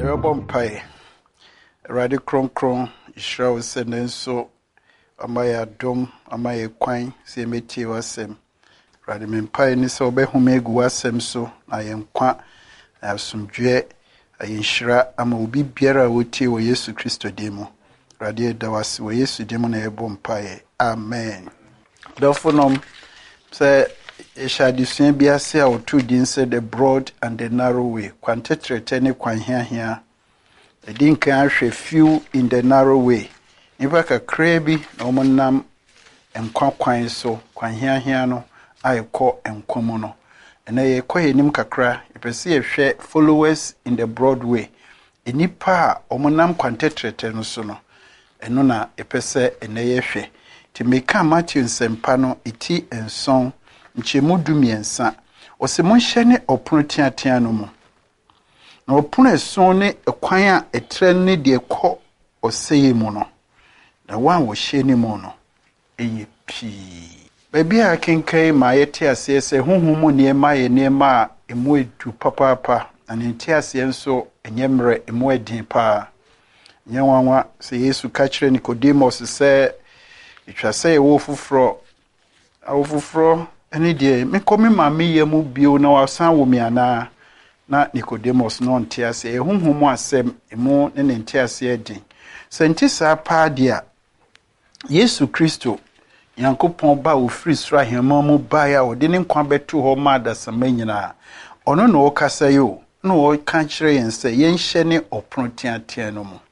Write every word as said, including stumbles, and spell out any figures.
Rebon Pie, Radi Kron Kron, Shrow Senden so, Amaya Dom, Amaya Quine, Semeti was him. Radimin Pie, Nisso Behumeg was him so, I am qua, I have some dread, I inshra, I will be bearer with tea or Yesu Christo demo. Radia Dawas, where Yesu demon a bon pie. Amen. Therefore, say, shall the same be a say or two din said the broad and the narrow way. Quantetre any quan here here. The din can few in the narrow way. Never a crabby, no man nam and quan so, quan here here no, I call and commono. And I call him kakra, if I see a share followers in the broad way. Any pa, omonam quantetre no sono. And nona a pese and a she. To make a Matthew Sempano, iti and song. Nchemu dumiensa osemo hyene oponotia tiano mu na opono eso ne ekwan a etre ne de ekọ oseye mu no na wan wo hyene mu no eye pi baby a kenkai ma yete ase ese honhom mu ne ma ye ne ma emu edu papapa na nti ase enso enyemre emu edin pa nyanwanwa se Yesu ka kire Nicodemus se itwa se wo fufro awo fufro Any day, me come ma me ye mu bio na wasan wo mi ana na Nicodemus no ntiase e honhom asem emu ne ne ntiase edin senti sa pa dia Yesu Kristo Yankopon ba wo free sra hema mu ba ya wo de ne nkwa beto ho ma da sama nyina ono no okasa yo no o kan kire yen se yen hye ne oprontiatia no mu